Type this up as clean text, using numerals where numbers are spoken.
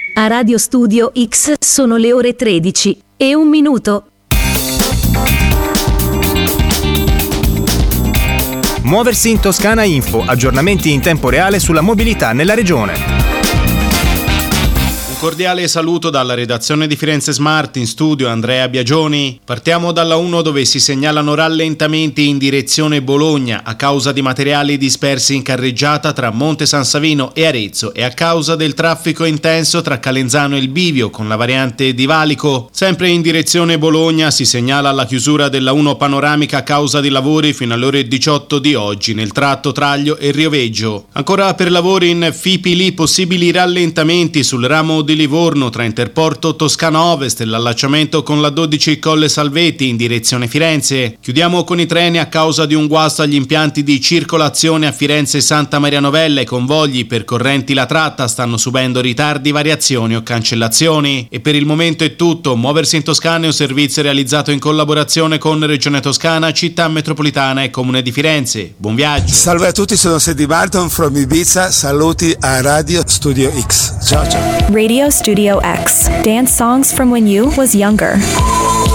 A Radio Studio X sono le ore 13:01. Muoversi in Toscana Info, aggiornamenti in tempo reale sulla mobilità nella regione. Cordiale saluto dalla redazione di Firenze Smart, in studio Andrea Biagioni. Partiamo dalla 1 dove si segnalano rallentamenti in direzione Bologna a causa di materiali dispersi in carreggiata tra Monte San Savino e Arezzo e a causa del traffico intenso tra Calenzano e il Bivio con la variante di Valico. Sempre in direzione Bologna si segnala la chiusura della 1 panoramica a causa di lavori fino alle ore 18 di oggi nel tratto Traglio e Rioveggio. Ancora per lavori in Fipili possibili rallentamenti sul ramo di Livorno tra Interporto Toscana Ovest e l'allacciamento con la 12 Colle Salvetti in direzione Firenze. Chiudiamo con i treni a causa di un guasto agli impianti di circolazione a Firenze Santa Maria Novella. I convogli percorrenti la tratta stanno subendo ritardi, variazioni o cancellazioni. E per il momento è tutto. Muoversi in Toscana è un servizio realizzato in collaborazione con Regione Toscana, Città Metropolitana e Comune di Firenze. Buon viaggio. Salve a tutti, sono Sedi Barton from Ibiza. Saluti a Radio Studio X. Ciao ciao. Radio Studio X. Dance songs from when you was younger.